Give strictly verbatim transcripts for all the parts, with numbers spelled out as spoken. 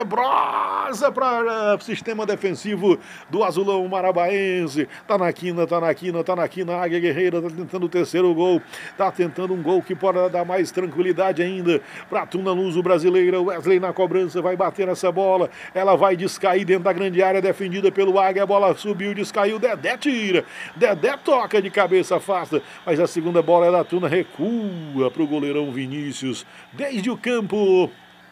Brosa para o sistema defensivo do Azulão Marabaense. Tá na quina, tá na quina, tá na quina. A Águia Guerreira tá tentando o terceiro gol. Tá tentando um gol que pode dar mais tranquilidade ainda para a Tuna Luso brasileira. Wesley na cobrança vai bater essa bola. Ela vai descair dentro da grande área defendida pelo Águia. A bola subiu, descaiu. Dedé tira. Dedé toca de cabeça, afasta. Mas a segunda bola é da Tuna, recua para o goleirão Vinícius. Desde o campo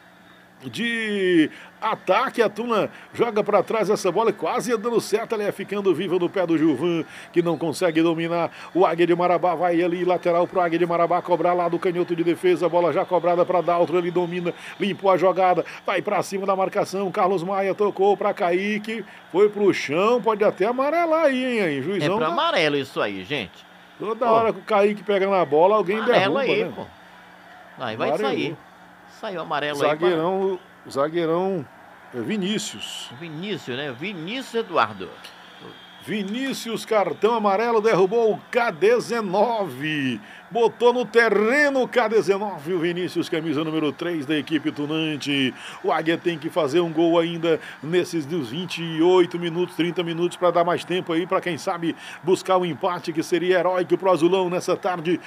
de ataque, a Tuna joga para trás essa bola, quase dando certo, ela ia ficando viva no pé do Gilvan, que não consegue dominar. O Águia de Marabá vai ali, lateral pro Águia de Marabá, cobrar lá do canhoto de defesa, a bola já cobrada para Daltro, ele domina, limpou a jogada, vai para cima da marcação, Carlos Maia tocou para Kaique, foi pro chão, pode até amarelar aí, hein, juizão. É pra tá... amarelo isso aí, gente. Toda pô. hora que o Kaique pega na bola, alguém amarelo derruba, aí, né? pô. Aí vai Amarelou. sair. Saiu amarelo zagueirão, aí. O zagueirão é Vinícius. Vinícius, né? Vinícius Eduardo. Vinícius, cartão amarelo, derrubou o K dezenove. Botou no terreno o K dezenove, o Vinícius, camisa número três da equipe tunante. O Águia tem que fazer um gol ainda nesses dos vinte e oito minutos, trinta minutos, para dar mais tempo aí, para quem sabe buscar o um empate que seria heróico pro Azulão nessa tarde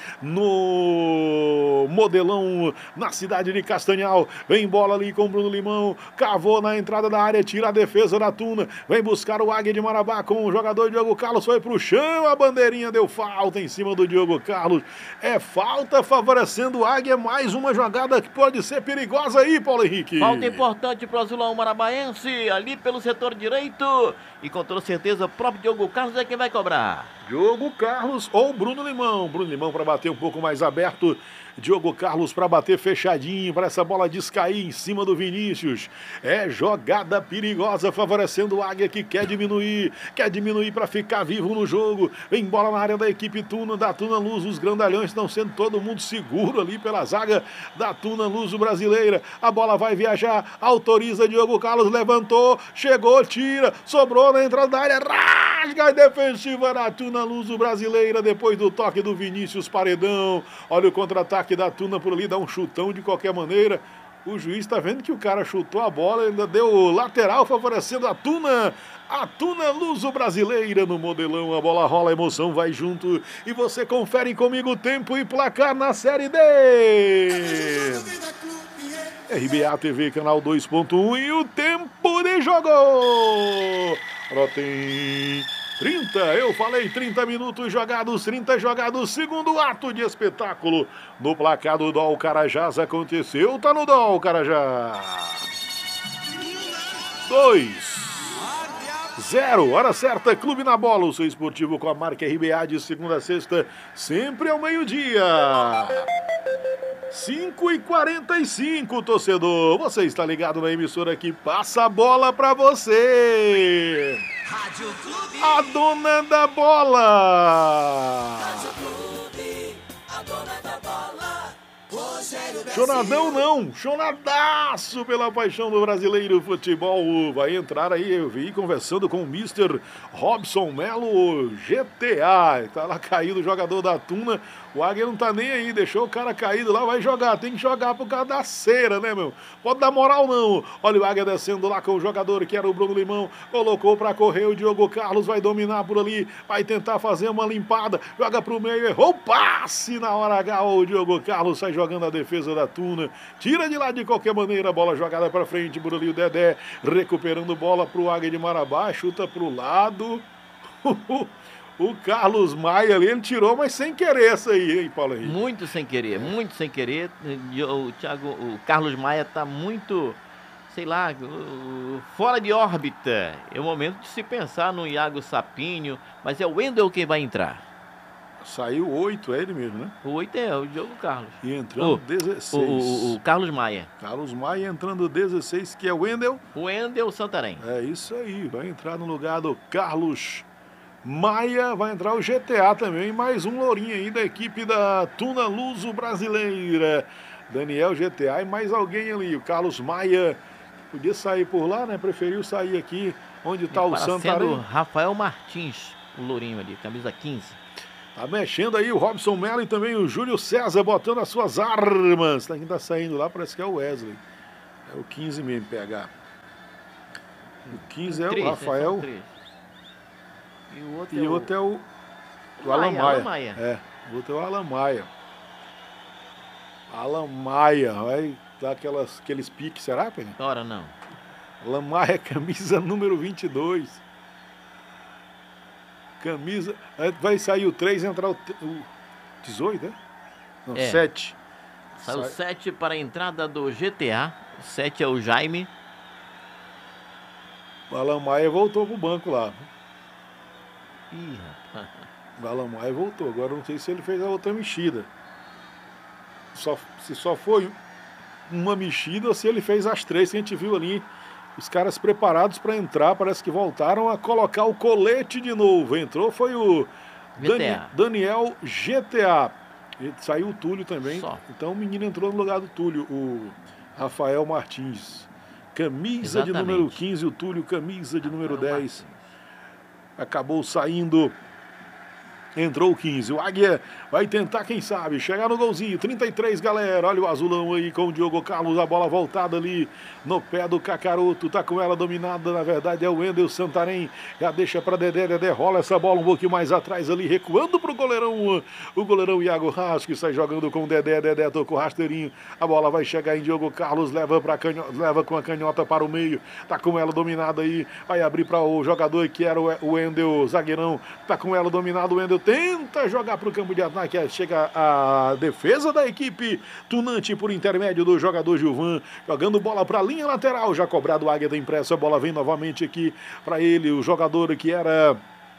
no Modelão, na cidade de Castanhal. Vem bola ali com o Bruno Limão, cavou na entrada da área, tira a defesa da Tuna, vem buscar o Águia de Marabá com o jogador Diogo Carlos, foi pro chão, a bandeirinha deu falta em cima do Diogo Carlos. É falta favorecendo o Águia, mais uma jogada que pode ser perigosa aí, Paulo Henrique. Falta importante para o Azulão Marabaense, ali pelo setor direito. E com toda certeza o próprio Diogo Carlos é quem vai cobrar. Diogo Carlos ou Bruno Limão. Bruno Limão para bater um pouco mais aberto. Diogo Carlos para bater fechadinho, para essa bola descair em cima do Vinícius. É jogada perigosa favorecendo o Águia, que quer diminuir, quer diminuir para ficar vivo no jogo. Vem bola na área da equipe Tuna, da Tuna Luz. Os grandalhões estão sendo todo mundo seguro ali pela zaga da Tuna Luso brasileira. A bola vai viajar, autoriza Diogo Carlos, levantou, chegou, tira, sobrou na entrada da área, rasga a defensiva da Tuna Luso brasileira depois do toque do Vinícius Paredão. Olha o contra-ataque da Tuna por ali, dá um chutão de qualquer maneira. O juiz está vendo que o cara chutou a bola, ainda deu lateral favorecendo a Tuna. A Tuna Luso brasileira no Modelão. A bola rola, a emoção vai junto. E você confere comigo o tempo e placar na Série D. R B A T V, canal dois ponto um. E o tempo de jogo. Agora tem trinta, eu falei trinta minutos jogados, trinta jogados, segundo ato de espetáculo no placar do Dol Carajás aconteceu, tá no Dol Carajás. dois, zero, hora certa, Clube na Bola, o seu esportivo com a marca R B A de segunda a sexta, sempre ao meio-dia. cinco e quarenta e cinco, torcedor. Você está ligado na emissora que passa a bola pra você. Rádio Clube. A dona da bola. Rádio Clube, a dona da bola. Chonadão não, chonadaço pela paixão do brasileiro futebol. Vai entrar aí, eu vi conversando com o mister Robson Melo, G T A. Tá lá caído o jogador da Tuna. O Águia não tá nem aí, deixou o cara caído lá, vai jogar. Tem que jogar por causa da cera, né, meu? Pode dar moral, não. Olha o Águia descendo lá com o jogador que era o Bruno Limão. Colocou pra correr o Diogo Carlos, vai dominar por ali, vai tentar fazer uma limpada. Joga pro meio, errou o passe na hora H. O Diogo Carlos sai jogando a defesa da Tuna. Tira de lá de qualquer maneira, bola jogada pra frente, por ali o Dedé. Recuperando bola pro Águia de Marabá, chuta pro lado. O Carlos Maia ali, ele tirou, mas sem querer essa aí, hein, Paulo Henrique? Muito sem querer, muito sem querer. O, Thiago, o Carlos Maia tá muito, sei lá, fora de órbita. É o momento de se pensar no Iago Sapinho, mas é o Wendel quem vai entrar. Saiu oito, é ele mesmo, né? O oito é o Diogo Carlos. E entrando o, dezesseis. O, o, o Carlos Maia. Carlos Maia entrando dezesseis, que é o Wendel. O Wendel Santarém. É isso aí, vai entrar no lugar do Carlos Maia, vai entrar o G T A também, mais um lourinho aí da equipe da Tuna Luso brasileira. Daniel G T A e mais alguém ali, o Carlos Maia. Podia sair por lá, né? Preferiu sair aqui onde está o Santarém. Rafael Martins, o lourinho ali, camisa quinze. Tá mexendo aí o Robson Melo e também o Júlio César botando as suas armas. Quem tá saindo lá parece que é o Wesley. É o quinze mesmo, P H. O quinze é três, o Rafael. E o outro e é o o, outro é o, o Maia, Alan Maia. Alan Maia. É, o outro é o Alan Maia. Alan Maia, vai dar aquelas, aqueles piques, será, Penha? Ora, não. Alan Maia, camisa número vinte e dois. Camisa. Vai sair o três, entrar o, o dezoito, né? Não, É. sete. Saiu Sai... sete para a entrada do G T A. sete é o Jaime. O Alan Maia voltou pro banco lá. Ih, rapaz. O Alan Maia voltou. Agora não sei se ele fez a outra mexida. Só, se só foi uma mexida ou se ele fez as três que a gente viu ali. Os caras preparados para entrar, parece que voltaram a colocar o colete de novo. Entrou foi o Dani, Daniel G T A. E saiu o Túlio também. Só. Então o menino entrou no lugar do Túlio, o Rafael Martins. Camisa Exatamente. de número quinze, o Túlio, camisa de número Rafael dez. Martins. Acabou saindo. Entrou o quinze. O Águia vai tentar, quem sabe, chegar no golzinho. trinta e três, galera. Olha o azulão aí com o Diogo Carlos. A bola voltada ali no pé do Cacaroto. Tá com ela dominada. Na verdade é o Wendel Santarém. Já deixa pra Dedé. Dedé rola essa bola um pouquinho mais atrás ali. Recuando pro goleirão. O goleirão Iago Rasco que sai jogando com o Dedé. Dedé tocou rasteirinho. A bola vai chegar em Diogo Carlos. Leva, pra canho... Leva com a canhota para o meio. Tá com ela dominada aí. Vai abrir para o jogador que era o Wendel, zagueirão. Tá com ela dominada. O Wendel tenta jogar para o campo de ataque, chega a defesa da equipe tunante por intermédio do jogador Gilvan, jogando bola para a linha lateral, já cobrado o Águia da impressa, a bola vem novamente aqui para ele, o jogador que era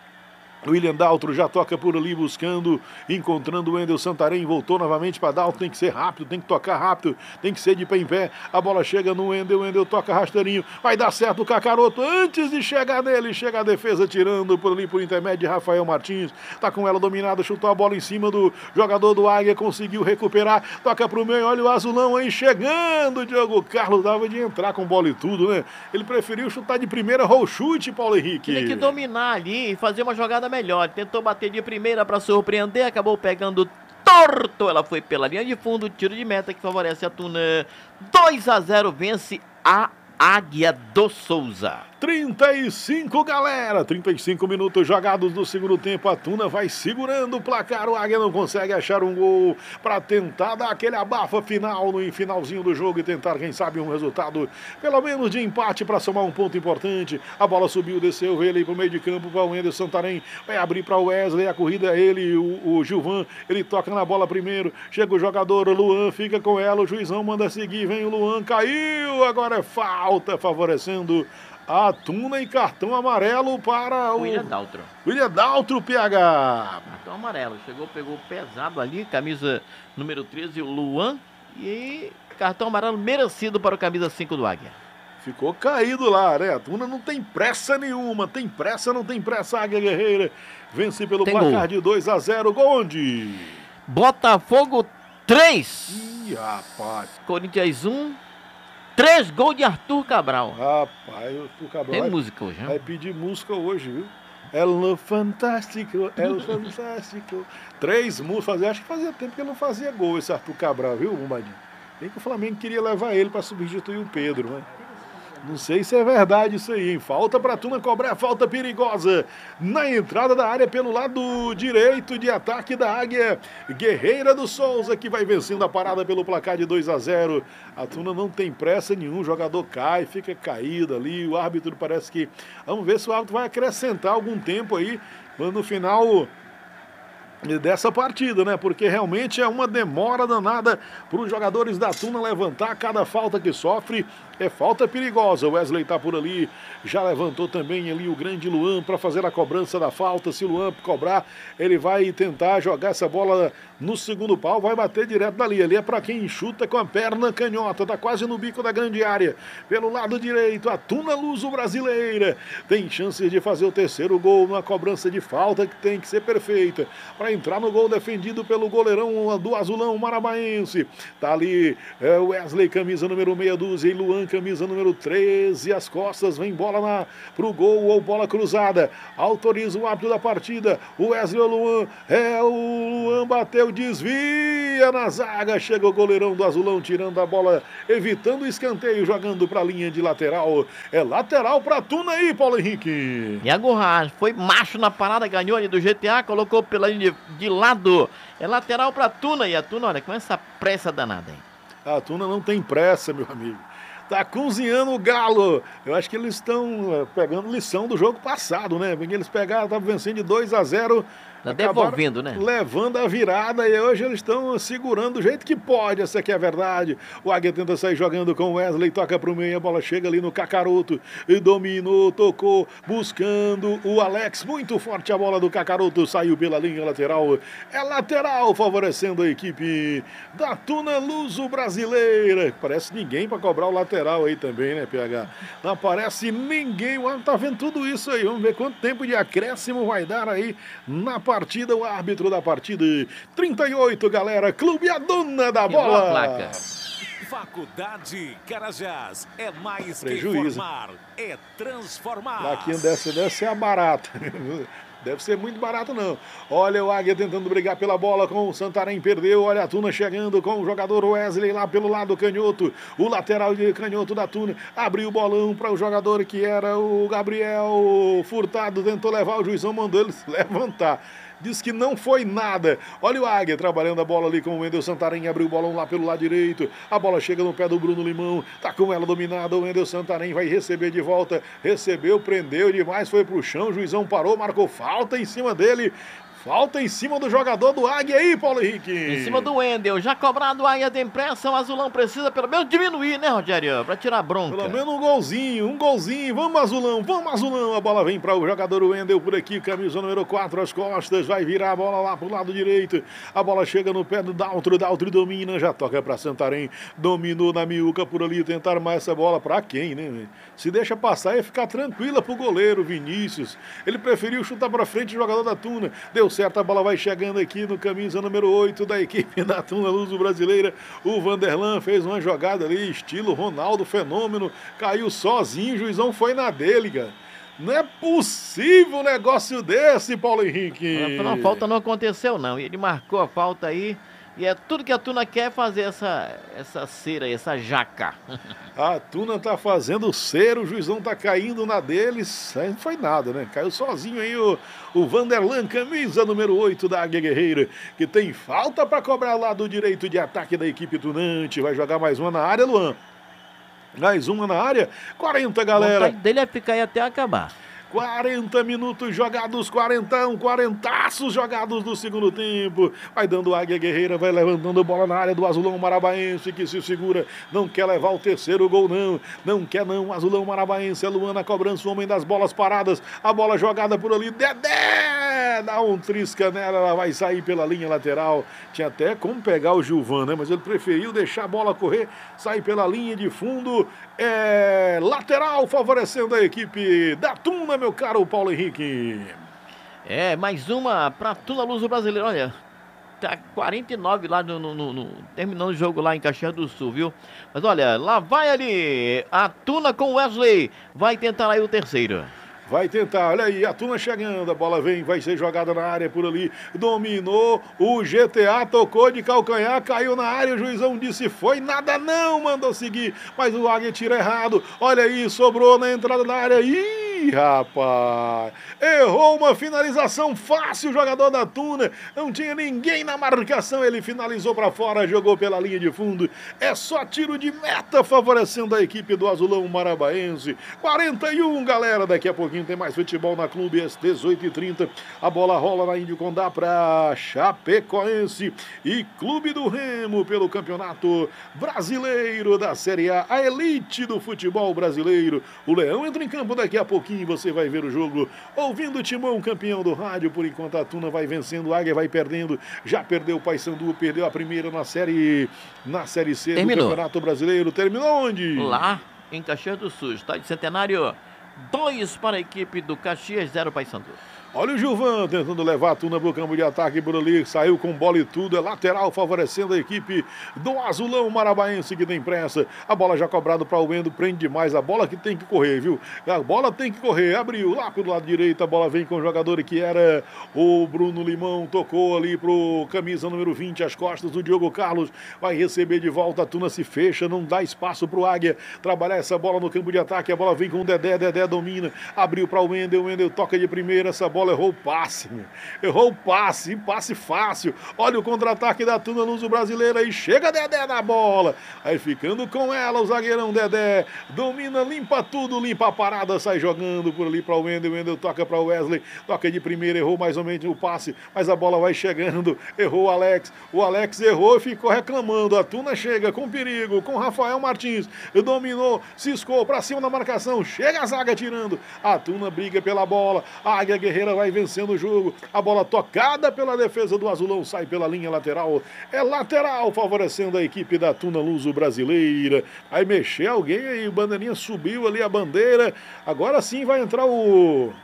William Daltro já toca por ali buscando, encontrando o Wendel Santarém, voltou novamente para Daltro, tem que ser rápido, tem que tocar rápido, tem que ser de pé em pé, a bola chega no Wendel, o Wendel toca rasteirinho, vai dar certo o Cacaroto, antes de chegar nele, chega a defesa tirando por ali por intermédio de Rafael Martins, tá com ela dominada, chutou a bola em cima do jogador do Águia, conseguiu recuperar, toca pro meio, olha o azulão aí chegando, Diogo Carlos dava de entrar com bola e tudo, né? Ele preferiu chutar de primeira, roll chute, Paulo Henrique. Tinha que dominar ali e fazer uma jogada melhor. Tentou bater de primeira para surpreender, acabou pegando torto. Ela foi pela linha de fundo, tiro de meta que favorece a Tuna. dois a zero vence a Águia do Souza. trinta e cinco, galera. trinta e cinco minutos jogados do segundo tempo. A Tuna vai segurando o placar. O Águia não consegue achar um gol para tentar dar aquele abafa final no finalzinho do jogo e tentar, quem sabe, um resultado pelo menos de empate para somar um ponto importante. A bola subiu, desceu, veio ali para o meio de campo para o Wendel Santarém. Vai abrir para o Wesley. A corrida é ele, o, o Gilvan. Ele toca na bola primeiro. Chega o jogador, o Luan fica com ela. O juizão manda seguir. Vem o Luan, caiu. Agora é falta, favorecendo a Tuna e cartão amarelo para o William Daltro. William Daltro, P H. Cartão amarelo. Chegou, pegou pesado ali, camisa número treze, o Luan. E cartão amarelo merecido para o camisa cinco do Águia. Ficou caído lá, né? A Tuna não tem pressa nenhuma. Tem pressa, não tem pressa. Águia Guerreira vence pelo tem placar gol. De dois a zero. Gol onde? Botafogo três. Ih, rapaz. Corinthians um. Três gols de Arthur Cabral. Rapaz, o Arthur Cabral. Tem vai, música hoje, né? Vai pedir música hoje, viu? El Fantástico, El Fantástico. Três músicas. Acho que fazia tempo que ele não fazia gol, esse Arthur Cabral, viu, Bombadinho? Bem que o Flamengo queria levar ele para substituir o Pedro, né? Não sei se é verdade isso aí, hein? Falta para a Tuna cobrar, falta perigosa na entrada da área pelo lado direito de ataque da Águia Guerreira do Souza, que vai vencendo a parada pelo placar de dois a zero. A Tuna não tem pressa nenhum, o jogador cai, fica caído ali, o árbitro parece que... Vamos ver se o árbitro vai acrescentar algum tempo aí, no final dessa partida, né? Porque realmente é uma demora danada para os jogadores da Tuna levantar cada falta que sofre. É falta perigosa. O Wesley tá por ali, já levantou também ali o grande Luan para fazer a cobrança da falta. Se o Luan cobrar, ele vai tentar jogar essa bola no segundo pau, vai bater direto dali. Ali é para quem chuta com a perna canhota, tá quase no bico da grande área. Pelo lado direito, a Tuna Luso-Brasileira tem chances de fazer o terceiro gol numa cobrança de falta que tem que ser perfeita para entrar no gol defendido pelo goleirão do Azulão Marabaense. Tá ali é, Wesley, camisa número meia dúzia, e Luan Luan, camisa número treze, as costas, vem bola na, pro gol ou bola cruzada. Autoriza o árbitro da partida. O Wesley Luan, é o Luan, bateu, desvia na zaga. Chega o goleirão do Azulão, tirando a bola, evitando o escanteio, jogando pra linha de lateral. É lateral pra Tuna aí, Paulo Henrique. E a Gurra foi macho na parada, ganhou ali do G T A, colocou pela linha de, de lado. É lateral pra Tuna. E a Tuna, olha, com essa pressa danada, hein? A Tuna não tem pressa, meu amigo. Tá cozinhando o galo. Eu acho que eles estão pegando lição do jogo passado, né? Porque eles pegaram, estavam vencendo de dois a zero. Tá devolvendo, né? Levando a virada e hoje eles estão segurando do jeito que pode, essa aqui é a verdade. O Águia tenta sair jogando com o Wesley, toca pro meio, a bola chega ali no Cacaroto e dominou, tocou, buscando o Alex, muito forte a bola do Cacaroto, saiu pela linha lateral. É lateral, favorecendo a equipe da Tuna Luso Brasileira. Parece ninguém para cobrar o lateral aí também, né, P H? Não aparece ninguém, tá vendo tudo isso aí, vamos ver quanto tempo de acréscimo vai dar aí na partida. Partida, o árbitro da partida, trinta e oito, galera, Clube a Dona da Bola. Placa. Faculdade Carajás, é mais Prejuízo. que formar, é transformar. Plaquinha dessa deve ser a barata. Deve ser muito barato, não. Olha o Águia tentando brigar pela bola com o Santarém, perdeu. Olha a Tuna chegando com o jogador Wesley lá pelo lado canhoto. O lateral de canhoto da Tuna abriu o bolão para o jogador que era o Gabriel Furtado. Tentou levar, o juizão mandou ele levantar. Diz que não foi nada. Olha o Águia trabalhando a bola ali com o Wendel Santarém. Abriu o bolão lá pelo lado direito. A bola chega no pé do Bruno Limão. Tá com ela dominada. O Wendel Santarém vai receber de volta. Recebeu, prendeu demais. Foi pro chão. O juizão parou, marcou falta em cima dele. Falta em cima do jogador do Águia aí, Paulo Henrique. Em cima do Wendel. Já cobrado, o Águia tem pressa. O Azulão precisa pelo menos diminuir, né, Rogério? Pra tirar bronca. Pelo menos um golzinho, um golzinho. Vamos, Azulão, vamos, Azulão. A bola vem para o jogador Wendel por aqui. Camisa número quatro, as costas. Vai virar a bola lá pro lado direito. A bola chega no pé do Daltro. Daltro domina. Já toca para Santarém. Dominou na miúca por ali. Tentar armar essa bola para quem, né? Se deixa passar, ia ficar tranquila pro goleiro Vinícius. Ele preferiu chutar para frente o jogador da Tuna. Deu certo, a bola vai chegando aqui no camisa número oito da equipe da Tuna Luso Brasileira. O Vanderlan fez uma jogada ali, estilo Ronaldo Fenômeno, caiu sozinho, o juizão foi na dele, cara. Não é possível um negócio desse, Paulo Henrique. A falta não aconteceu, não. Ele marcou a falta aí. E é tudo que a Tuna quer fazer, essa, essa cera, essa jaca. A Tuna tá fazendo cera, o juizão tá caindo na deles. Aí não foi nada, né? Caiu sozinho aí o, o Vanderlan, camisa número oito da Águia Guerreira, que tem falta para cobrar lá do direito de ataque da equipe tunante. Vai jogar mais uma na área, Luan. Mais uma na área. quarenta, galera. A vontade dele é ficar aí até acabar. quarenta minutos jogados, quarentão, quarentaços jogados no segundo tempo. Vai dando Águia Guerreira, vai levantando bola na área do Azulão Marabaense, que se segura, não quer levar o terceiro gol, não. Não quer não, Azulão Marabaense, a Luana cobrança, o homem das bolas paradas. A bola jogada por ali, Dedé! Dá um trisca nela, ela vai sair pela linha lateral. Tinha até como pegar o Gilvan, né? Mas ele preferiu deixar a bola correr, sair pela linha de fundo. É lateral, favorecendo a equipe da Tuna, meu caro Paulo Henrique. É, mais uma pra Tuna Luso Brasileira. Olha, tá quarenta e nove lá no, no, no, no terminando o jogo lá em Caxias do Sul, viu? Mas olha, lá vai ali a Tuna com o Wesley. Vai tentar aí o terceiro. Vai tentar, olha aí, a Tuna chegando, a bola vem, vai ser jogada na área por ali, dominou, o G T A tocou de calcanhar, caiu na área, o juizão disse, foi nada não, mandou seguir, mas o Águia tira errado, olha aí, sobrou na entrada da área, ih, rapaz, errou uma finalização fácil, o jogador da Tuna, não tinha ninguém na marcação, ele finalizou para fora, jogou pela linha de fundo, é só tiro de meta, favorecendo a equipe do Azulão Marabaense, quarenta e um, galera, daqui a pouquinho tem mais futebol na Clube, às dezoito e trinta. A bola rola na Índio Condá para Chapecoense e Clube do Remo pelo Campeonato Brasileiro da Série A, a elite do futebol brasileiro. O Leão entra em campo daqui a pouquinho, você vai ver o jogo ouvindo o Timão, campeão do rádio. Por enquanto a Tuna vai vencendo, a Águia vai perdendo. Já perdeu o Paysandu, perdeu a primeira na série, na série C Terminou. do Campeonato Brasileiro. Terminou onde? Lá em Caxias do Sul, estádio Centenário. Dois para a equipe do Caxias, zero Paysandu. Olha o Gilvan tentando levar a Tuna pro campo de ataque por ali, saiu com bola e tudo, é lateral favorecendo a equipe do Azulão Marabaense que tem pressa. A bola já cobrada para o Wendel, prende demais a bola que tem que correr, viu? A bola tem que correr, abriu lá pro lado direito, a bola vem com o jogador que era o Bruno Limão, tocou ali pro camisa número vinte, as costas do Diogo Carlos, vai receber de volta, a Tuna se fecha, não dá espaço pro Águia trabalhar essa bola no campo de ataque, a bola vem com o Dedé, Dedé domina, abriu para o Wendel, o Wendel toca de primeira, essa bola errou o passe, meu. Errou o passe, passe fácil. Olha o contra-ataque da Tuna Luso Brasileira e chega Dedé na bola. Aí ficando com ela o zagueirão Dedé. Domina, limpa tudo, limpa a parada, sai jogando por ali para o Wendel. O Wendel toca para o Wesley, toca de primeira, errou mais ou menos o passe, mas a bola vai chegando. Errou o Alex. O Alex errou e ficou reclamando. A Tuna chega com perigo, com Rafael Martins. Dominou, ciscou para cima da marcação. Chega a zaga tirando. A Tuna briga pela bola. A Águia Guerreira vai vencendo o jogo, a bola tocada pela defesa do Azulão, sai pela linha lateral, é lateral, favorecendo a equipe da Tuna Luso Brasileira. Aí mexer alguém aí, o bandeirinha subiu ali a bandeira, agora sim vai entrar o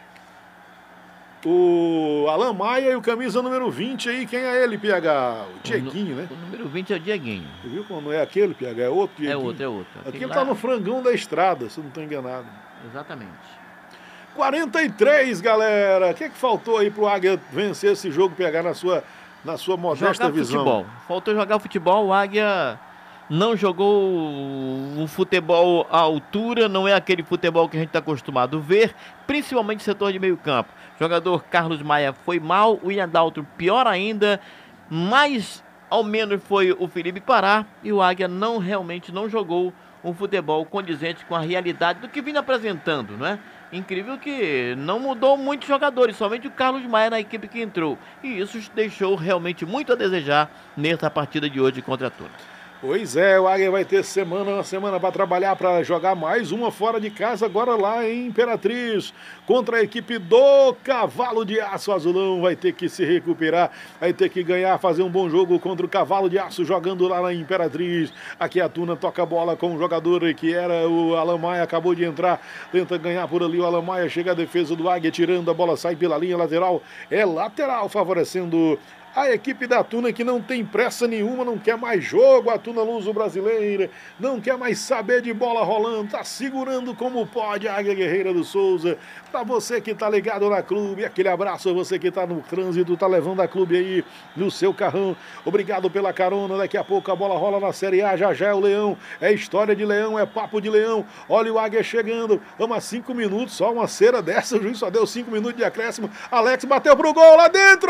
o Alan Maia e o camisa número vinte aí, quem é ele, P H? O Dieguinho, né? O número vinte é o Dieguinho. Você viu quando não é aquele, P H? É outro Dieguinho. É outro, é outro. Aquele, Aquele tá lá... no frangão da estrada, se não estou enganado. Exatamente. quarenta e três, galera. O que, que faltou aí pro Águia vencer esse jogo, pegar na sua, na sua modesta jogar visão? Futebol. Faltou jogar futebol. O Águia não jogou um futebol à altura, não é aquele futebol que a gente está acostumado a ver, principalmente setor de meio campo. O jogador Carlos Maia foi mal, o Ian Daltro pior ainda, mais ao menos foi o Felipe Pará, e o Águia não realmente não jogou um futebol condizente com a realidade do que vinha apresentando, não é? Incrível que não mudou muitos jogadores, somente o Carlos Maia na equipe que entrou. E isso deixou realmente muito a desejar nessa partida de hoje contra a Tuna. Pois é, o Águia vai ter semana, uma semana para trabalhar, para jogar mais uma fora de casa, agora lá em Imperatriz, contra a equipe do Cavalo de Aço. Azulão vai ter que se recuperar, vai ter que ganhar, fazer um bom jogo contra o Cavalo de Aço, jogando lá na Imperatriz. Aqui a Tuna toca a bola com o jogador que era o Alan Maia, acabou de entrar, tenta ganhar por ali o Alan Maia, chega a defesa do Águia, tirando a bola, sai pela linha lateral, é lateral, favorecendo a equipe da Tuna, que não tem pressa nenhuma, não quer mais jogo, a Tuna Luso Brasileira, não quer mais saber de bola rolando, tá segurando como pode a Águia Guerreira do Souza. Pra você que tá ligado na clube, aquele abraço a você que tá no trânsito, tá levando a clube aí no seu carrão. Obrigado pela carona, daqui a pouco a bola rola na Série A, já já é o Leão, é história de Leão, é papo de Leão. Olha o Águia chegando, vamos a cinco minutos, só uma cera dessa, o juiz só deu cinco minutos de acréscimo. Alex bateu pro gol lá dentro!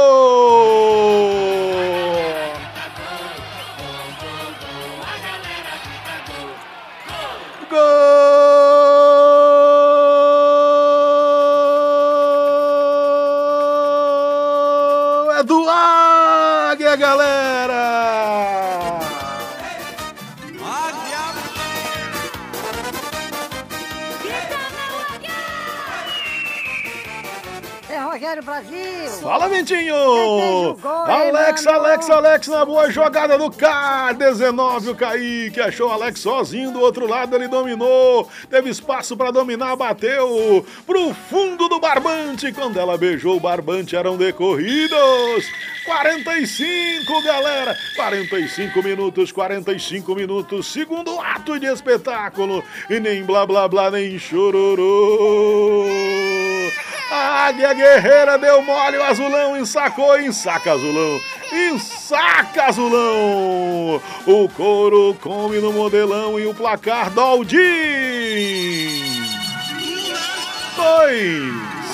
Gol! É do Águia, galera! Rogério Brasil. Fala, Ventinho! Gol, Alex, mano. Alex, Alex na boa jogada do K dezenove, o Kaique achou o Alex sozinho do outro lado, ele dominou, teve espaço para dominar, bateu pro fundo do Barbante, quando ela beijou o Barbante eram decorridos quarenta e cinco, galera, quarenta e cinco minutos, quarenta e cinco minutos, segundo ato de espetáculo, e nem blá blá blá, nem chororô. A Águia Guerreira deu mole, o Azulão ensacou, ensaca Azulão, ensaca Azulão. O couro come no modelão e o placar Doldim. Dois.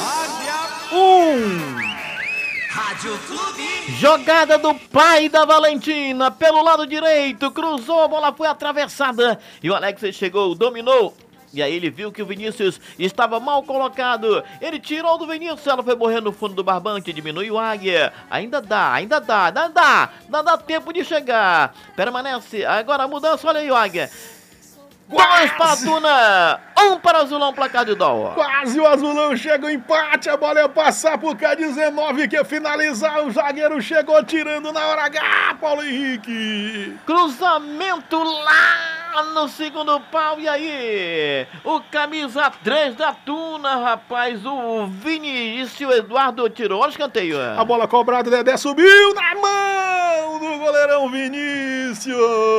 Um. Rádio Clube. Jogada do pai da Valentina, pelo lado direito, cruzou, a bola foi atravessada e o Alex chegou, dominou. E aí ele viu que o Vinícius estava mal colocado. Ele tirou do Vinícius, ela foi morrendo no fundo do barbante, diminui o Águia. Ainda dá, ainda dá, ainda dá, ainda dá tempo de chegar. Permanece, agora a mudança, olha aí o Águia. Dois para a Tuna, um para o Azulão, placar de dó. Quase o Azulão chega o empate, a bola ia passar pro K dezenove, que ia finalizar, o zagueiro chegou tirando na hora H, Paulo Henrique. Cruzamento lá no segundo pau, e aí? O camisa três da Tuna, rapaz, o Vinícius Eduardo tirou, olha o escanteio. A bola cobrada, Dedé subiu na mão do goleirão Vinícius,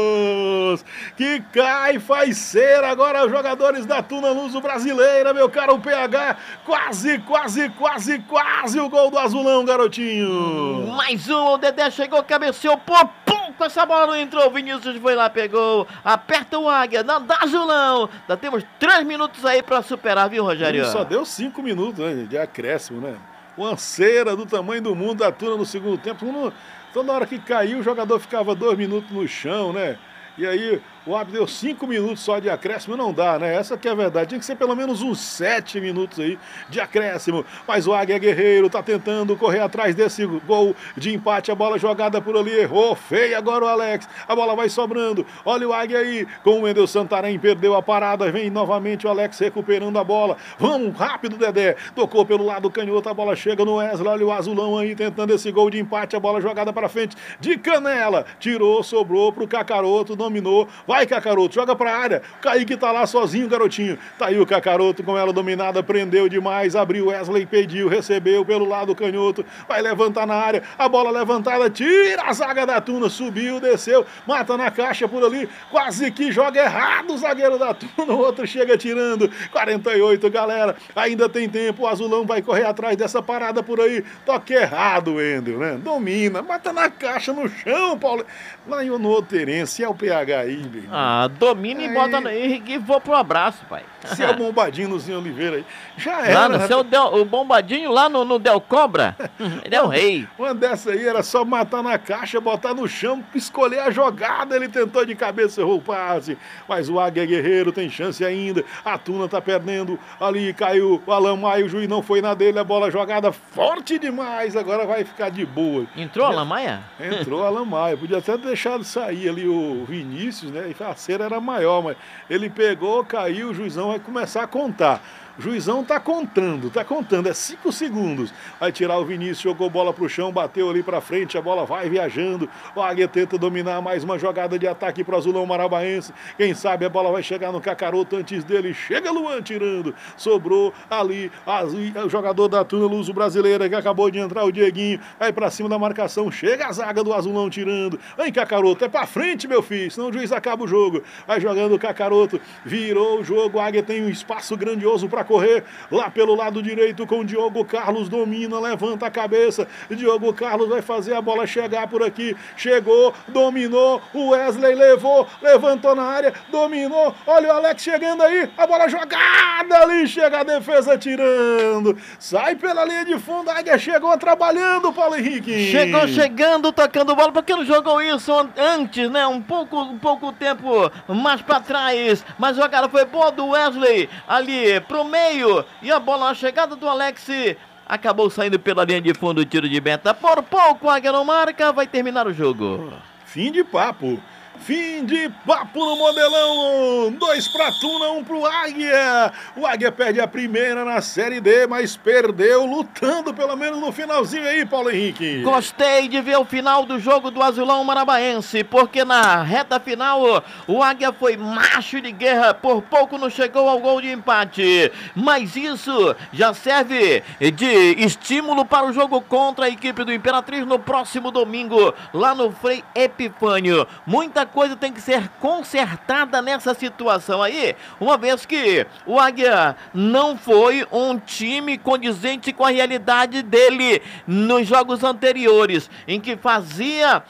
que cai, faz cera, agora os jogadores da Tuna Luso Brasileira, meu caro P H, quase, quase, quase, quase o gol do Azulão, garotinho. Mais um, o Dedé chegou, cabeceou, pô, pum, com essa bola não entrou, o Vinícius foi lá, pegou, aperta o Águia, não dá Azulão, ainda temos três minutos aí pra superar, viu, Rogério? Ele só deu cinco minutos, né, de acréscimo, né? Uma cera do tamanho do mundo da Tuna no segundo tempo. Toda hora que caiu, o jogador ficava dois minutos no chão, né? E aí o árbitro deu cinco minutos só de acréscimo, não dá, né? Essa que é a verdade. Tinha que ser pelo menos uns sete minutos aí de acréscimo. Mas o Águia Guerreiro tá tentando correr atrás desse gol de empate. A bola jogada por ali, errou, feio agora o Alex. A bola vai sobrando. Olha o Águia aí, com o Wendel Santarém, perdeu a parada. Vem novamente o Alex recuperando a bola. Vamos, rápido, Dedé. Tocou pelo lado canhoto, a bola chega no Wesley. Olha o Azulão aí tentando esse gol de empate. A bola jogada para frente de Canela. Tirou, sobrou pro Cacaroto, dominou. Vai, Cacaroto, joga pra área. Kaique tá lá sozinho, garotinho. Tá aí o Cacaroto com ela dominada, prendeu demais, abriu, Wesley pediu, recebeu pelo lado canhoto, vai levantar na área, a bola levantada, tira a zaga da Tuna, subiu, desceu, mata na caixa por ali, quase que joga errado o zagueiro da Tuna, o outro chega tirando. Quarenta e oito, galera, ainda tem tempo, o Azulão vai correr atrás dessa parada por aí. Toque errado, Wendel, né? Domina, mata na caixa, no chão, Paulo. Lá no Oterense, é o P H aí, meu. Ah, domina e aí. bota no Henrique e vou pro abraço, pai. Se é o Bombadinho no Zinho Oliveira aí, já Lá era. no Né? seu Del, o Bombadinho lá no, no Del Cobra, ele é o rei. Uma dessa aí era só matar na caixa, botar no chão, escolher a jogada. Ele tentou de cabeça, errou o passe. Mas o Águia Guerreiro tem chance ainda. A Tuna tá perdendo. Ali caiu o Alan Maia, o juiz não foi na dele. A bola jogada forte demais. Agora vai ficar de boa. Entrou Alan Maia? Entrou Alan Maia. Podia até ter deixado sair ali o Vinícius, né? E a cera era maior, mas ele pegou, caiu, o juizão vai começar a contar. O juizão tá contando, tá contando, é cinco segundos. Vai tirar o Vinícius, jogou bola pro chão, bateu ali pra frente, a bola vai viajando. O Águia tenta dominar mais uma jogada de ataque pro Azulão Marabaense. Quem sabe a bola vai chegar no Cacaroto antes dele. Chega Luan tirando. Sobrou ali o jogador da Tuna Luso Brasileira, que acabou de entrar, o Dieguinho. Vai pra cima da marcação, chega a zaga do Azulão tirando. Vem, Cacaroto, é pra frente, meu filho, senão o juiz acaba o jogo. Vai jogando o Cacaroto, virou o jogo. O Águia tem um espaço grandioso pra correr lá pelo lado direito com o Diogo Carlos, domina, levanta a cabeça, Diogo Carlos vai fazer a bola chegar por aqui, chegou, dominou, o Wesley levou, levantou na área, dominou, olha o Alex chegando aí, a bola jogada ali, chega a defesa tirando, sai pela linha de fundo, a Águia chegou trabalhando, Paulo Henrique. Chegou chegando, tocando bola, porque não jogou isso antes, né, um pouco, um pouco tempo mais pra trás, mas a jogada foi boa do Wesley, ali pro meio, e a bola na chegada do Alex acabou saindo pela linha de fundo, tiro de meta, por pouco a Águia não marca, vai terminar o jogo. Fim de papo. Fim de papo no Modelão, dois pra Tuna, um pro Águia. O Águia perde a primeira na Série D, mas perdeu lutando pelo menos no finalzinho aí, Paulo Henrique. Gostei de ver o final do jogo do Azulão Marabaense, porque na reta final o Águia foi macho de guerra, por pouco não chegou ao gol de empate, mas isso já serve de estímulo para o jogo contra a equipe do Imperatriz no próximo domingo, lá no Frei Epifânio. Muita coisa tem que ser consertada nessa situação aí, uma vez que o Águia não foi um time condizente com a realidade dele nos jogos anteriores, em que fazia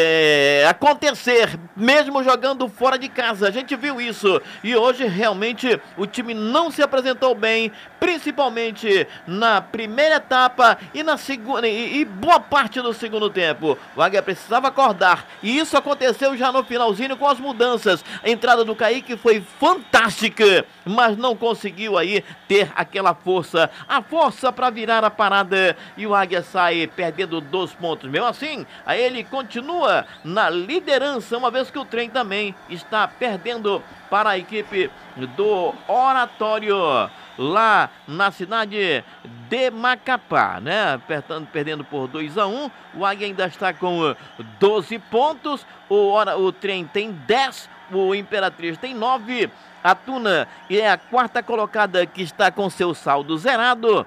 é, acontecer, mesmo jogando fora de casa. A gente viu isso, e hoje realmente o time não se apresentou bem, principalmente na primeira etapa e na segunda, e, e boa parte do segundo tempo. O Águia precisava acordar, e isso aconteceu já no finalzinho com as mudanças. A entrada do Kaique foi fantástica, mas não conseguiu aí ter aquela força, a força para virar a parada, e o Águia sai perdendo dois pontos. Mesmo assim, aí ele continua na liderança, uma vez que o trem também está perdendo para a equipe do Oratório, lá na cidade de Macapá, né? Apertando, perdendo por dois a um. O Águia ainda está com doze pontos, o, Hora, o trem tem dez, o Imperatriz tem nove, a Tuna é a quarta colocada que está com seu saldo zerado.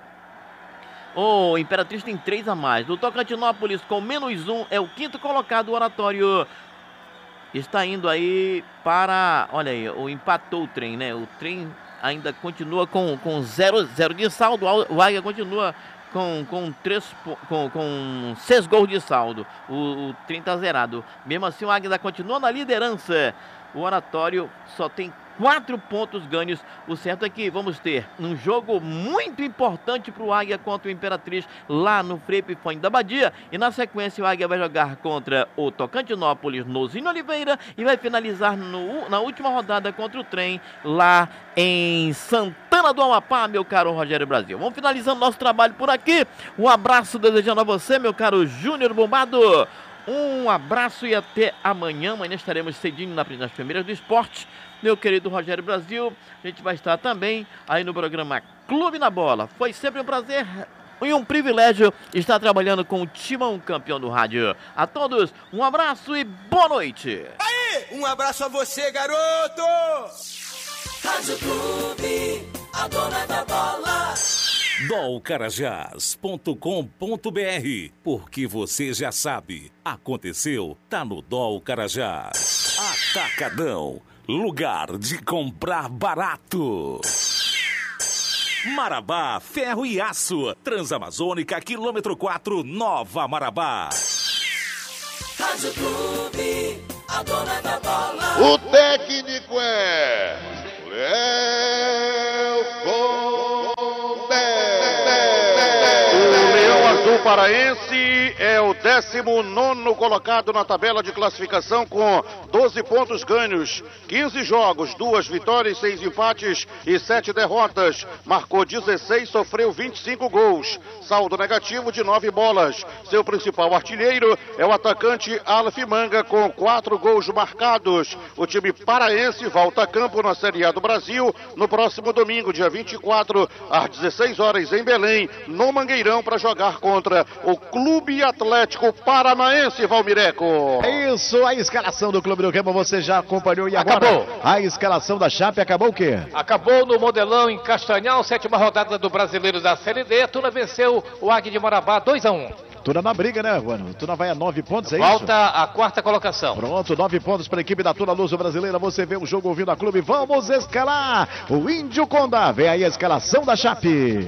O Imperatriz tem três a mais. O Tocantinópolis com menos um é o quinto colocado. O Oratório está indo aí para... Olha aí, o empatou o trem, né? O trem ainda continua com, com zero, zero de saldo. O Águia continua com, com, três, com, com seis gols de saldo. O, o trem está zerado. Mesmo assim, o Águia ainda continua na liderança. O Oratório só tem quatro pontos ganhos. O certo é que vamos ter um jogo muito importante para o Águia contra o Imperatriz lá no Frei Epifânio da Badia. E na sequência o Águia vai jogar contra o Tocantinópolis no Zinho Oliveira e vai finalizar no, na última rodada contra o Trem lá em Santana do Amapá, meu caro Rogério Brasil. Vamos finalizando nosso trabalho por aqui. Um abraço desejando a você, meu caro Júnior Bombado. Um abraço e até amanhã. Amanhã estaremos cedinho nas primeiras do esporte. Meu querido Rogério Brasil, a gente vai estar também aí no programa Clube na Bola. Foi sempre um prazer e um privilégio estar trabalhando com o Timão, campeão do rádio. A todos, um abraço e boa noite. Aí, um abraço a você, garoto! Rádio Clube, a dona da bola. dol carajás ponto com ponto br, porque você já sabe, aconteceu, tá no Dol Carajás. Atacadão, lugar de comprar barato. Marabá, ferro e aço, Transamazônica, quilômetro quatro, Nova Marabá. Rádio Clube, a dona da bola. O técnico é Léo Condé. O Leão Azul Paraense é o décimo nono colocado na tabela de classificação com doze pontos ganhos, quinze jogos, duas vitórias, seis empates e sete derrotas. Marcou dezesseis, sofreu vinte e cinco gols. Saldo negativo de nove bolas. Seu principal artilheiro é o atacante Aleph Manga com quatro gols marcados. O time paraense volta a campo na Série A do Brasil no próximo domingo, dia vinte e quatro, às dezesseis horas em Belém, no Mangueirão, para jogar contra o Clube Atlético Paranaense, Valmireco. É isso, a escalação do Clube do Remo você já acompanhou e agora acabou. A escalação da Chape acabou o quê? Acabou no Modelão em Castanhal, sétima rodada do Brasileiro da Série D. Tuna venceu o Águia de Marabá dois a um. Tuna na briga, né, Juan? Tuna vai a nove pontos, é Volta isso? Volta a quarta colocação. Pronto, nove pontos para a equipe da Tuna Luso Brasileira. Você vê o jogo ouvindo a Clube. Vamos escalar o Índio Condá. Vem aí a escalação da Chape.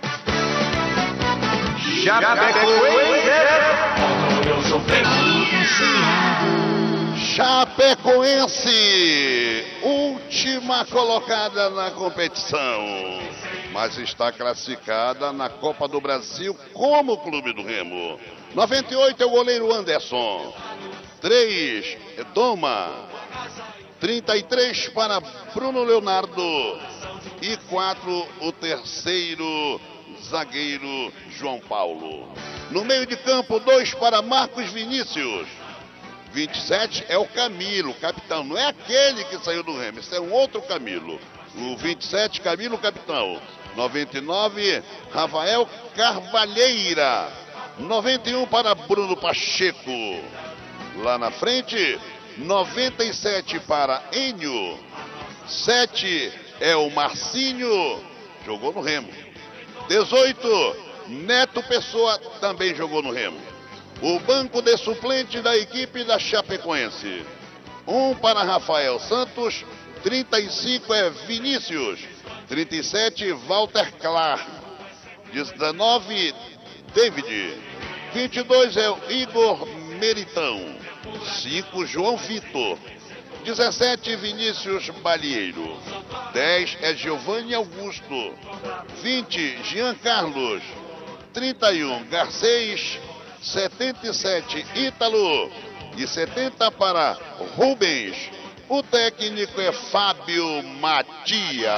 Chapecoense, última colocada na competição, mas está classificada na Copa do Brasil como Clube do Remo. noventa e oito é o goleiro Anderson, três é Doma, trinta e três para Bruno Leonardo e quatro o terceiro zagueiro João Paulo. No meio de campo, dois para Marcos Vinícius. vinte e sete é o Camilo, capitão. Não é aquele que saiu do Remo, esse é um outro Camilo. O vinte e sete, Camilo, capitão. noventa e nove, Rafael Carvalheira. noventa e um para Bruno Pacheco. Lá na frente, noventa e sete para Enio. sete é o Marcinho, jogou no Remo. dezoito, Neto Pessoa, também jogou no Remo. O banco de suplente da equipe da Chapecoense. um para Rafael Santos, trinta e cinco é Vinícius, trinta e sete Walter Clark, dezenove David, vinte e dois é o Igor Meritão, cinco João Vitor, dezessete Vinícius Balieiro, dez é Giovanni Augusto, vinte Jean Carlos, trinta e um Garcês, setenta e sete Ítalo, e setenta para Rubens. O técnico é Fábio Matias.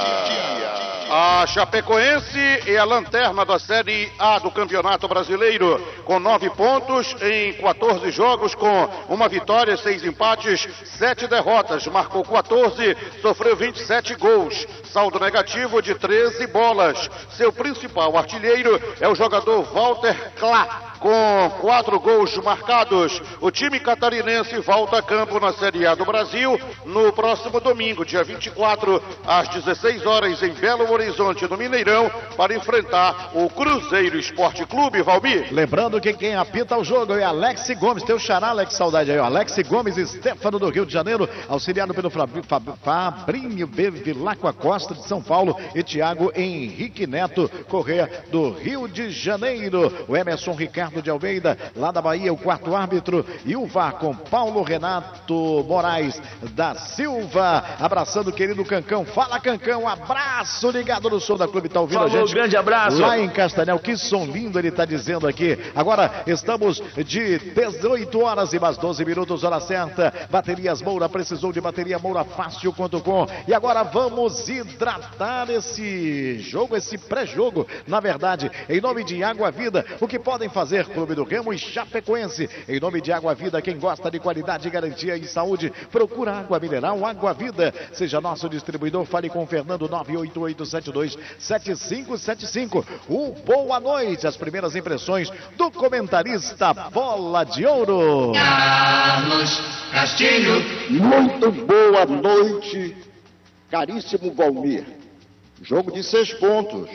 A Chapecoense é a lanterna da Série A do Campeonato Brasileiro, com nove pontos em quatorze jogos, com uma vitória, seis empates, sete derrotas. Marcou quatorze, sofreu vinte e sete gols. Saldo negativo de treze bolas. Seu principal artilheiro é o jogador Walter Klá, com quatro gols marcados. O time catarinense volta a campo na Série A do Brasil no próximo domingo, dia vinte e quatro, às dezesseis horas, em Belo Horizonte, no Mineirão, para enfrentar o Cruzeiro Esporte Clube, Valmir. Lembrando que quem apita o jogo é Alex Gomes, teu xará, Alex, saudade aí, ó. Alex Gomes e Stefano do Rio de Janeiro, auxiliado pelo Fab... Fab... Fabrinho Bevilacqua Costa de São Paulo e Thiago Henrique Neto Corrêa do Rio de Janeiro. O Emerson Ricardo de Almeida, lá da Bahia, o quarto árbitro, e o V A R com Paulo Renato Moraes da Silva, abraçando o querido Cancão. Fala, Cancão, abraço, ligado no som da Clube, tá ouvindo Falou, a gente? Um grande abraço. Lá em Castanhal, que som lindo ele tá dizendo aqui. Agora estamos de dezoito horas e mais doze minutos, hora certa. Baterias Moura, precisou de bateria Moura fácil ponto com. E agora vamos hidratar esse jogo, esse pré-jogo, na verdade, em nome de Água Vida. O que podem fazer, Clube do Remo e Chapecoense? Em nome de Água Vida, quem gosta de qualidade, garantia e saúde, procura água mineral, Água Vida. Seja nosso distribuidor, fale com o Fernando nove oito oito sete dois sete cinco sete cinco. Um boa noite, as primeiras impressões do comentarista Bola de Ouro. Carlos Castilho. Muito boa noite, caríssimo Valmir. Jogo de seis pontos,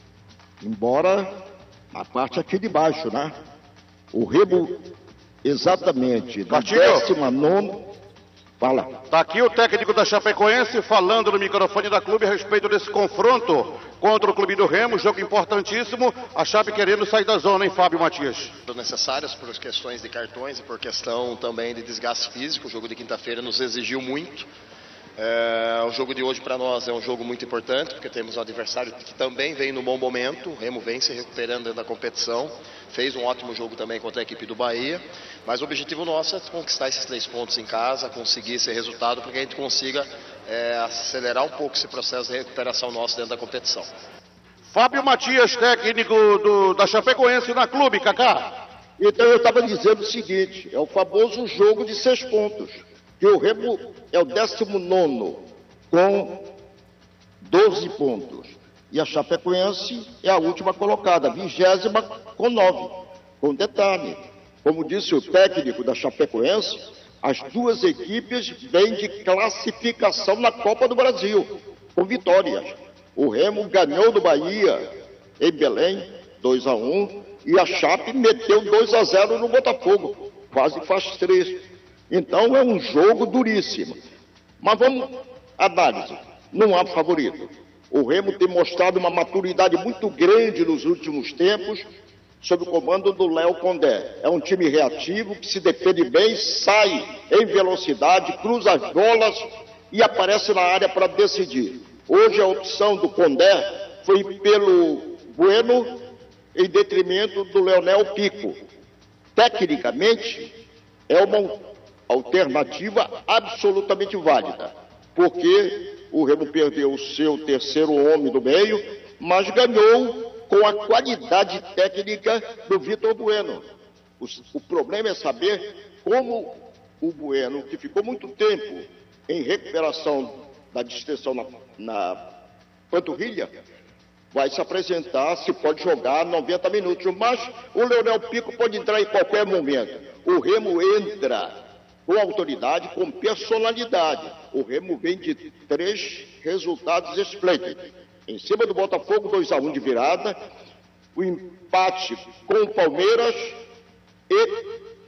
embora a parte aqui de baixo, né? O Remo, exatamente, da décima nona. Fala. Tá aqui o técnico da Chapecoense falando no microfone da Clube a respeito desse confronto contra o Clube do Remo, jogo importantíssimo. A Chape querendo sair da zona, hein, Fábio Matias? Necessárias por questões de cartões e por questão também de desgaste físico. O jogo de quinta-feira nos exigiu muito. É, o jogo de hoje para nós é um jogo muito importante, porque temos um adversário que também vem no bom momento. O Remo vem se recuperando dentro da competição, fez um ótimo jogo também contra a equipe do Bahia, mas o objetivo nosso é conquistar esses três pontos em casa, conseguir esse resultado para que a gente consiga é, acelerar um pouco esse processo de recuperação nosso dentro da competição. Fábio Matias, técnico do, da Chapecoense na Clube, Cacá. Então eu estava dizendo o seguinte, é o famoso jogo de seis pontos. Que o Remo é o décimo nono com doze pontos. E a Chapecoense é a última colocada, vigésima com nove. Com detalhe, como disse o técnico da Chapecoense, as duas equipes vêm de classificação na Copa do Brasil, com vitórias. O Remo ganhou do Bahia em Belém, dois a um, e a Chape meteu dois a zero no Botafogo, quase faz três. Então é um jogo duríssimo. Mas vamos, análise, não há favorito. O Remo tem mostrado uma maturidade muito grande nos últimos tempos, sob o comando do Léo Condé. É um time reativo, que se defende bem, sai em velocidade, cruza as bolas e aparece na área para decidir. Hoje a opção do Condé foi pelo Bueno em detrimento do Leonel Pico. Tecnicamente, é uma alternativa absolutamente válida, porque o Remo perdeu o seu terceiro homem do meio, mas ganhou com a qualidade técnica do Vitor Bueno. O, o problema é saber como o Bueno, que ficou muito tempo em recuperação da distensão na, na panturrilha, vai se apresentar, se pode jogar noventa minutos, mas o Leonel Pico pode entrar em qualquer momento. O Remo entra com autoridade, com personalidade. O Remo vem de três resultados esplêndidos. Em cima do Botafogo, dois a um de virada. O empate com o Palmeiras e...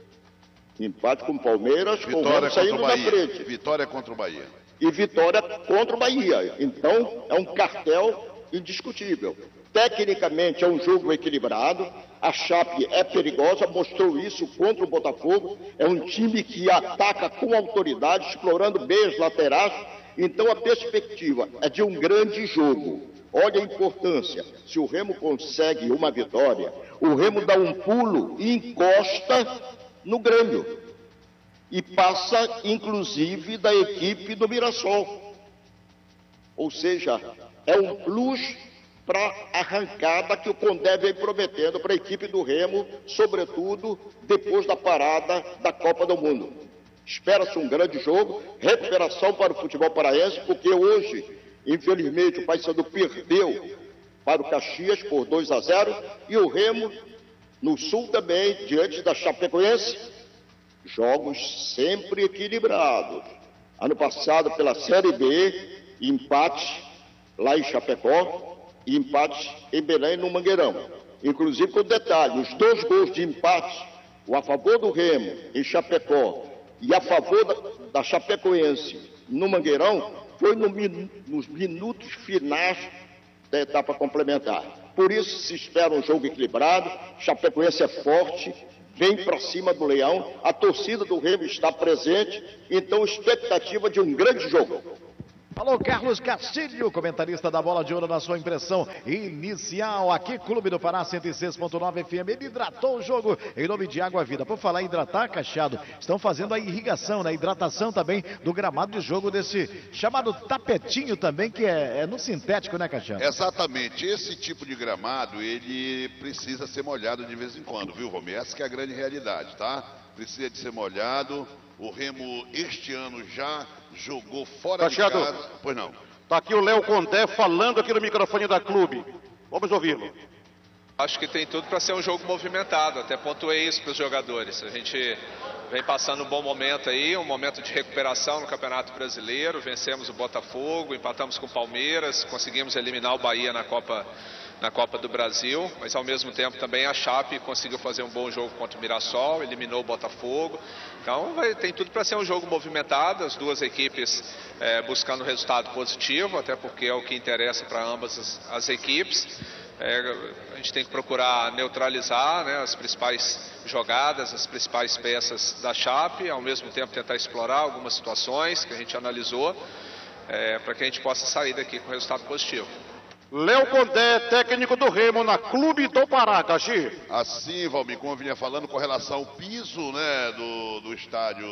Empate com o Palmeiras, com o Remo saindo da frente. Vitória contra o Bahia. E vitória contra o Bahia. Então, é um cartel indiscutível. Tecnicamente, é um jogo equilibrado. A Chape é perigosa, mostrou isso contra o Botafogo. É um time que ataca com autoridade, explorando bem as laterais. Então a perspectiva é de um grande jogo. Olha a importância. Se o Remo consegue uma vitória, o Remo dá um pulo e encosta no Grêmio. e passa, inclusive, da equipe do Mirassol. Ou seja, é um plus para a arrancada que o Condé vem prometendo para a equipe do Remo, sobretudo depois da parada da Copa do Mundo. Espera-se um grande jogo, recuperação para o futebol paraense, porque hoje, infelizmente, o Paysandu perdeu para o Caxias por dois a zero e o Remo, no Sul também, diante da Chapecoense, jogos sempre equilibrados. Ano passado, pela Série B, empate lá em Chapecó e empate em Belém, no Mangueirão. Inclusive, com detalhe, os dois gols de empate, o a favor do Remo em Chapecó e a favor da, da Chapecoense no Mangueirão, foi no, nos minutos finais da etapa complementar. Por isso se espera um jogo equilibrado. Chapecoense é forte, vem para cima do Leão, a torcida do Remo está presente, então expectativa de um grande jogo. Alô, Carlos Castilho, comentarista da Bola de Ouro, na sua impressão inicial. Aqui, Clube do Pará, cento e seis ponto nove F M. Ele hidratou o jogo em nome de Água Vida. Por falar em hidratar, Cachado, estão fazendo a irrigação, né? Hidratação também do gramado de jogo desse chamado tapetinho também, que é, é no sintético, né, Cachado? Exatamente. Esse tipo de gramado, ele precisa ser molhado de vez em quando, viu, Romero? Essa que é a grande realidade, tá? Precisa de ser molhado. O Remo este ano já jogou fora Cachado, de casa. Pois não. Tá aqui o Léo Condé falando aqui no microfone da Clube. Vamos ouvi-lo. Acho que tem tudo para ser um jogo movimentado. Até pontuei isso para os jogadores. A gente vem passando um bom momento aí, um momento de recuperação no Campeonato Brasileiro. Vencemos o Botafogo, empatamos com o Palmeiras, conseguimos eliminar o Bahia na Copa na Copa do Brasil, mas ao mesmo tempo também a Chape conseguiu fazer um bom jogo contra o Mirassol, eliminou o Botafogo. Então vai, tem tudo para ser um jogo movimentado, as duas equipes é, buscando resultado positivo, até porque é o que interessa para ambas as, as equipes. É, a gente tem que procurar neutralizar, né, as principais jogadas, as principais peças da Chape, ao mesmo tempo tentar explorar algumas situações que a gente analisou, é, para que a gente possa sair daqui com resultado positivo. Léo Condé, técnico do Remo na Clube do Pará, Caxi. Assim, Valmir, como eu vinha falando, com relação ao piso, né, do, do estádio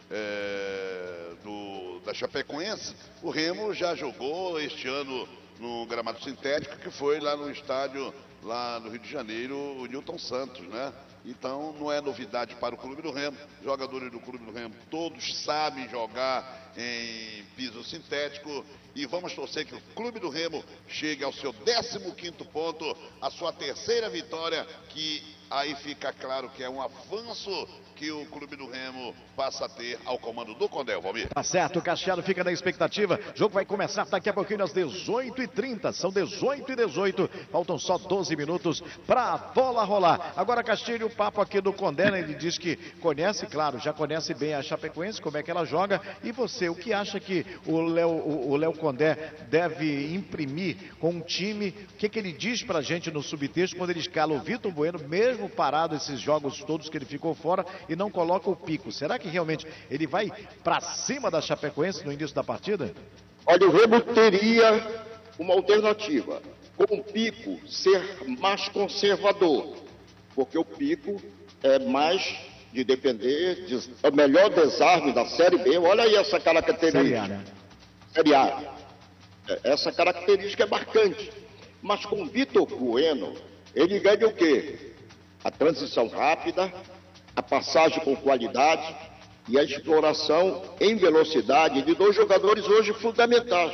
é, do, da Chapecoense, o Remo já jogou este ano no gramado sintético, que foi lá no estádio, lá no Rio de Janeiro, o Newton Santos, né? Então não é novidade para o Clube do Remo. Jogadores do Clube do Remo todos sabem jogar em piso sintético e vamos torcer que o Clube do Remo chegue ao seu décimo quinto ponto, a sua terceira vitória, que aí fica claro que é um avanço que o Clube do Remo passa a ter ao comando do Condé, Valmir. Tá certo, o Cachado fica na expectativa. O jogo vai começar daqui a pouquinho às dezoito e trinta. São dezoito e dezoito. Faltam só doze minutos para a bola rolar. Agora, Castilho, o papo aqui do Condé, né? Ele diz que conhece, claro, já conhece bem a Chapecoense, como é que ela joga. E você, o que acha que o Léo o, o Léo Condé deve imprimir com um time? O que, que ele diz pra gente no subtexto quando ele escala o Vitor Bueno, mesmo parado esses jogos todos que ele ficou fora, e não coloca o Pico? Será que realmente ele vai para cima da Chapecoense no início da partida? Olha, o Remo teria uma alternativa, com o Pico ser mais conservador, porque o Pico é mais de defender, de, é o melhor desarme da Série B. Olha aí essa característica. Série A, né? Série A. Essa característica é marcante. Mas com o Vitor Bueno, ele ganha o quê? A transição rápida, a passagem com qualidade e a exploração em velocidade de dois jogadores hoje fundamentais,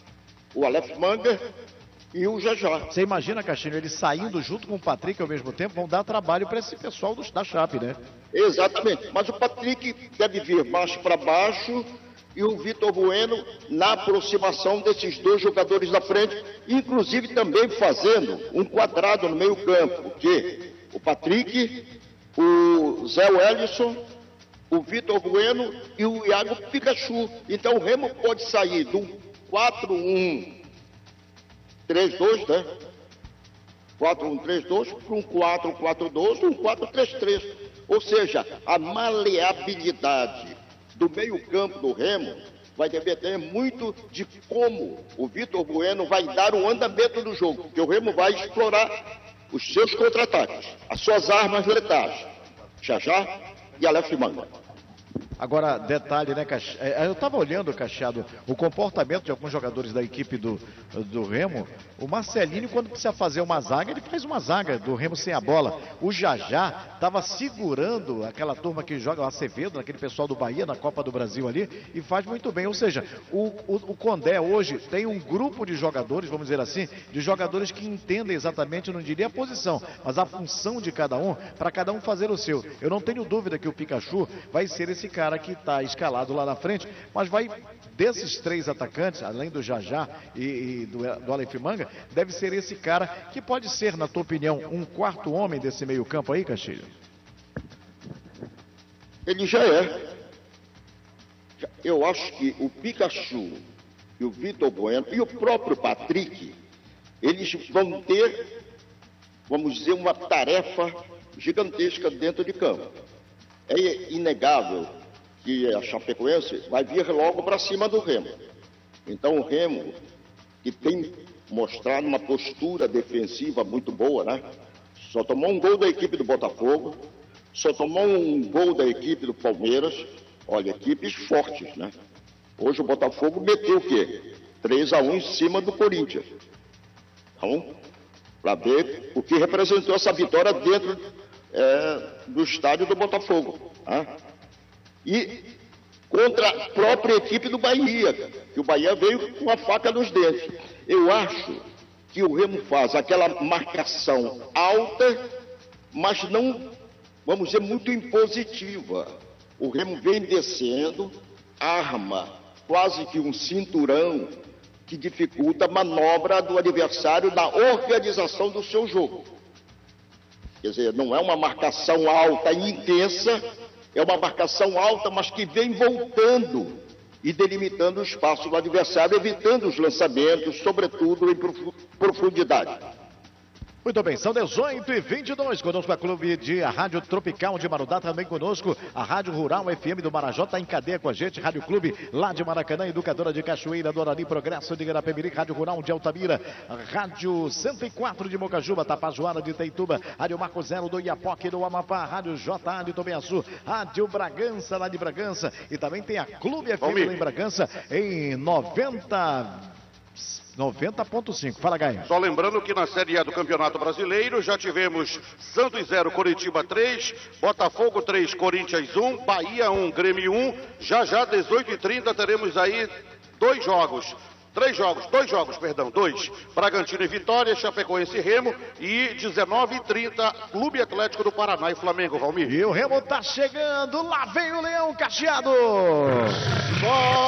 o Aleph Manga e o Jajá. Você imagina, Castilho, eles saindo junto com o Patrick ao mesmo tempo, vão dar trabalho para esse pessoal do, da Chape, né? Exatamente, mas o Patrick deve vir mais para baixo e o Vitor Bueno na aproximação desses dois jogadores da frente, inclusive também fazendo um quadrado no meio campo, porque o Patrick, o Zé Wellison, o Vitor Bueno e o Iago Pikachu. Então o Remo pode sair do quatro um três dois, né? quatro um três dois para um quatro quatro dois, um quatro três três. Ou seja, a maleabilidade do meio-campo do Remo vai depender muito de como o Vitor Bueno vai dar o andamento do jogo, porque o Remo vai explorar os seus contra-ataques, as suas armas letais, Jajá e Aleph Manga. Agora, detalhe, né, Cach... eu estava olhando, Cacheado, o comportamento de alguns jogadores da equipe do, do Remo. O Marcelinho, quando precisa fazer uma zaga, ele faz uma zaga do Remo sem a bola. O Jajá estava segurando aquela turma que joga o Acevedo, aquele pessoal do Bahia, na Copa do Brasil ali, e faz muito bem. Ou seja, o, o, o Condé hoje tem um grupo de jogadores, vamos dizer assim, de jogadores que entendem exatamente, não diria a posição, mas a função de cada um, para cada um fazer o seu. Eu não tenho dúvida que o Pikachu vai ser esse cara que está escalado lá na frente, mas vai, desses três atacantes, além do Jajá e, e do, do Aleph Manga, deve ser esse cara que pode ser, na tua opinião, um quarto homem desse meio campo aí, Castilho? Ele já é. Eu acho que o Pikachu e o Vitor Bueno e o próprio Patrick, eles vão ter, vamos dizer, uma tarefa gigantesca dentro de campo. É inegável que a Chapecoense vai vir logo para cima do Remo. Então o Remo, que tem mostrado uma postura defensiva muito boa, né? Só tomou um gol da equipe do Botafogo, só tomou um gol da equipe do Palmeiras. Olha, equipes fortes, né? Hoje o Botafogo meteu o quê? três a um em cima do Corinthians. Então, para ver o que representou essa vitória dentro é, do estádio do Botafogo. Né? E contra a própria equipe do Bahia, que o Bahia veio com a faca nos dentes. Eu acho que o Remo faz aquela marcação alta, mas não, vamos dizer, muito impositiva. O Remo vem descendo, arma quase que um cinturão que dificulta a manobra do adversário na organização do seu jogo. Quer dizer, não é uma marcação alta e intensa, é uma marcação alta, mas que vem voltando e delimitando o espaço do adversário, evitando os lançamentos, sobretudo em profundidade. Muito bem, são dezoito e vinte e dois, conosco a Clube de a Rádio Tropical de Marudá, também conosco a Rádio Rural F M do Marajó, está em cadeia com a gente, Rádio Clube lá de Maracanã, Educadora de Cachoeira, do Arari, Progresso de Garapemiri, Rádio Rural de Altamira, Rádio cento e quatro de Mocajuba, Tapajoara de Itaituba, Rádio Marco Zero do Iapoque do Amapá, Rádio J A de Tobiaçu, Rádio Bragança lá de Bragança, e também tem a Clube F M lá em Bragança em noventa ponto cinco. Fala, Gaio. Só lembrando que na Série A do Campeonato Brasileiro já tivemos Santos zero, Coritiba três, Botafogo três, Corinthians um, Bahia um, Grêmio um. Já já, dezoito e trinta, teremos aí dois jogos. Três jogos, dois jogos, perdão, dois. Bragantino e Vitória, Chapecoense e Remo. E dezenove e trinta, Clube Atlético do Paraná e Flamengo, Valmir. E o Remo tá chegando, lá vem o Leão Cacheado. Só